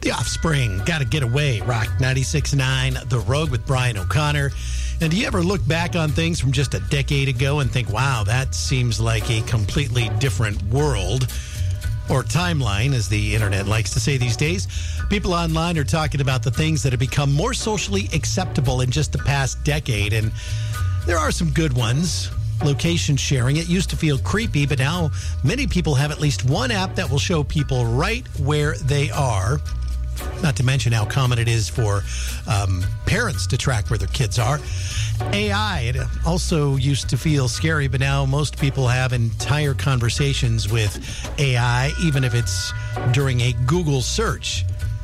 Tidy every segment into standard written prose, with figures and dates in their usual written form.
The Offspring, Gotta Get Away, Rock 96.9, The Rogue with Brian O'Connor. And do you ever look back on things from just a decade ago and think, wow, that seems like a completely different world or timeline, as the internet likes to say these days? People online are talking about the things that have become more socially acceptable in just the past decade, and there are some good ones. Location sharing. It used to feel creepy, but now many people have at least one app that will show people right where they are. Not to mention how common it is for parents to track where their kids are. AI, it also used to feel scary, but now most people have entire conversations with AI, even if it's during a Google search.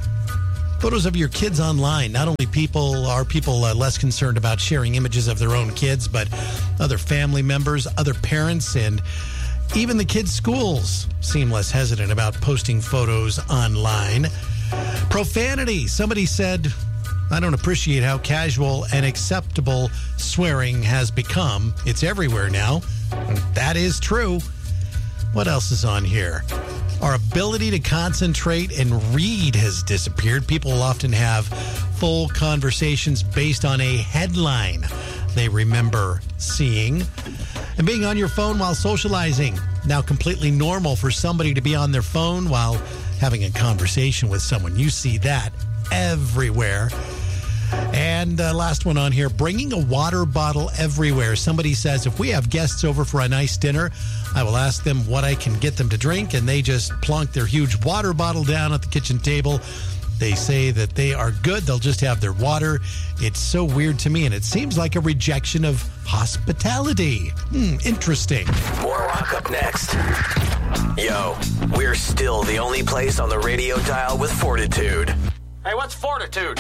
Photos of your kids online. Not only are people less concerned about sharing images of their own kids, but other family members, other parents, and even the kids' schools seem less hesitant about posting photos online. Profanity. Somebody said, I don't appreciate how casual and acceptable swearing has become. It's everywhere now. And that is true. What else is on here? Our ability to concentrate and read has disappeared. People will often have full conversations based on a headline they remember seeing. And being on your phone while socializing. Now completely normal for somebody to be on their phone while having a conversation with someone. You see that everywhere. And last one on here, bringing a water bottle everywhere. Somebody says, if we have guests over for a nice dinner, I will ask them what I can get them to drink, and they just plunk their huge water bottle down at the kitchen table. They say that they are good. They'll just have their water. It's so weird to me, and it seems like a rejection of hospitality. Interesting. More Rock up next. Yo, we're still the only place on the radio dial with Fortitude. Hey, what's Fortitude?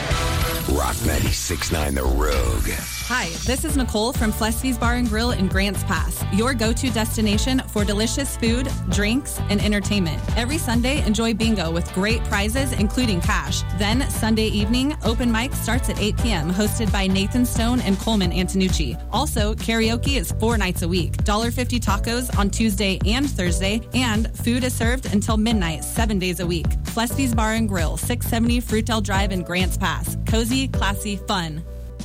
Rock 96.9 The Rogue. Hi, this is Nicole from Flesky's Bar and Grill in Grants Pass, your go-to destination for delicious food, drinks, and entertainment. Every Sunday, enjoy bingo with great prizes, including cash. Then, Sunday evening, open mic starts at 8 p.m., hosted by Nathan Stone and Coleman Antonucci. Also, karaoke is 4 nights a week, $1.50 tacos on Tuesday and Thursday, and food is served until midnight, 7 days a week. Flesky's Bar and Grill, 670 Fruitel Drive in Grants Pass. Cozy, classy, fun.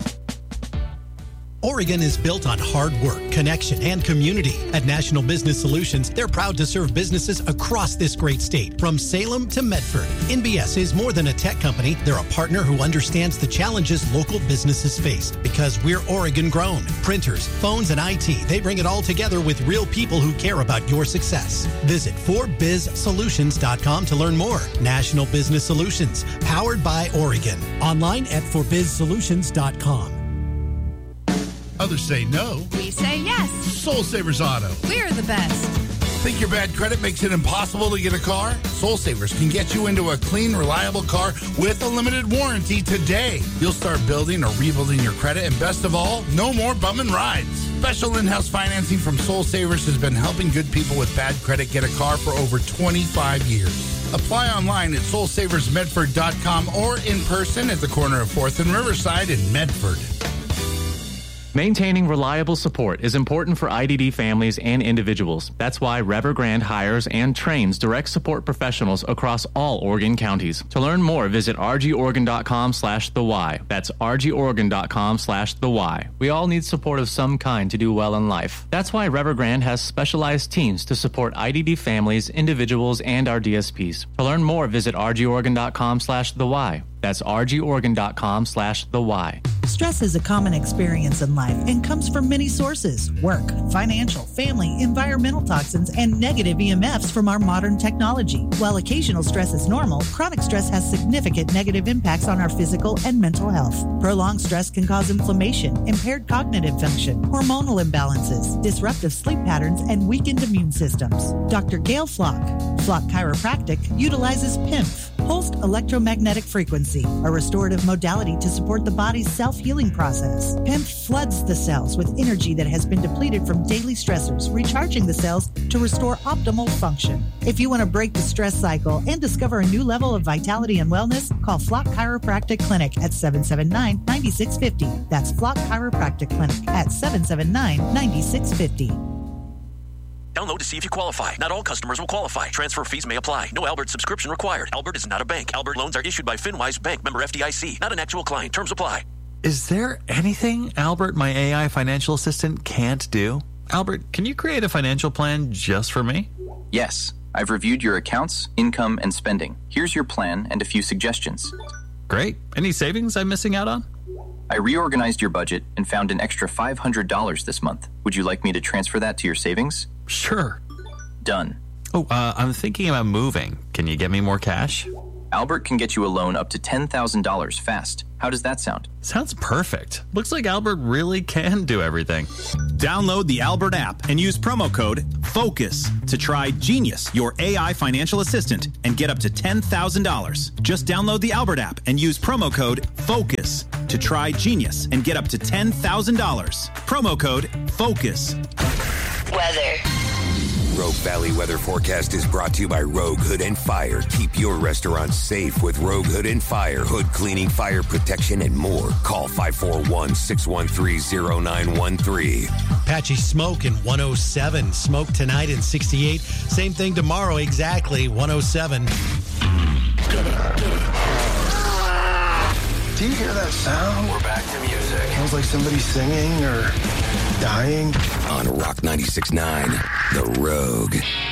Oregon is built on hard work, connection, and community. At National Business Solutions, they're proud to serve businesses across this great state, from Salem to Medford. NBS is more than a tech company. They're a partner who understands the challenges local businesses face, because we're Oregon grown. Printers, phones, and IT, they bring it all together with real people who care about your success. Visit 4bizsolutions.com to learn more. National Business Solutions, powered by Oregon. Online at forbizsolutions.com. Others say no. We say yes. Soul Savers Auto. We're the best. Think your bad credit makes it impossible to get a car? Soul Savers can get you into a clean, reliable car with a limited warranty today. You'll start building or rebuilding your credit, and best of all, no more bumming rides. Special in-house financing from Soul Savers has been helping good people with bad credit get a car for over 25 years. Apply online at soulsaversmedford.com or in person at the corner of 4th and Riverside in Medford. Maintaining reliable support is important for IDD families and individuals. That's why Evergrande hires and trains direct support professionals across all Oregon counties. To learn more, visit rgoregon.com/thewhy. That's rgoregon.com/thewhy. We all need support of some kind to do well in life. That's why Evergrande has specialized teams to support IDD families, individuals, and our DSPs. To learn more, visit rgoregon.com/thewhy. That's rgoregon.com/thewhy. Stress is a common experience in life and comes from many sources: work, financial, family, environmental toxins, and negative EMFs from our modern technology. While occasional stress is normal, chronic stress has significant negative impacts on our physical and mental health. Prolonged stress can cause inflammation, impaired cognitive function, hormonal imbalances, disruptive sleep patterns, and weakened immune systems. Dr. Gail Flock Chiropractic utilizes PIMF, pulsed electromagnetic frequency, a restorative modality to support the body's self-healing process. PIMF floods the cells with energy that has been depleted from daily stressors, recharging the cells to restore optimal function. If you want to break the stress cycle and discover a new level of vitality and wellness, call Flock Chiropractic Clinic at 779-9650. That's Flock Chiropractic Clinic at 779-9650. Download to see if you qualify. Not all customers will qualify. Transfer fees may apply. No Albert subscription required. Albert is not a bank. Albert loans are issued by FinWise Bank, member FDIC. Not an actual client. Terms apply. Is there anything Albert, my AI financial assistant, can't do? Albert, can you create a financial plan just for me? Yes. I've reviewed your accounts, income, and spending. Here's your plan and a few suggestions. Great. Any savings I'm missing out on? I reorganized your budget and found an extra $500 this month. Would you like me to transfer that to your savings? Sure. Done. Oh, I'm thinking about moving. Can you get me more cash? Albert can get you a loan up to $10,000 fast. How does that sound? Sounds perfect. Looks like Albert really can do everything. Download the Albert app and use promo code FOCUS to try Genius, your AI financial assistant, and get up to $10,000. Just download the Albert app and use promo code FOCUS to try Genius and get up to $10,000. Promo code FOCUS. Weather. Rogue Valley weather forecast is brought to you by Rogue Hood and Fire. Keep your restaurant safe with Rogue Hood and Fire. Hood cleaning, fire protection, and more. Call 541-613-0913. Patchy smoke in 107. Smoke tonight in 68. Same thing tomorrow, exactly 107. Do you hear that sound? We're back to music. Sounds like somebody singing or dying. On Rock 96.9, The Rogue.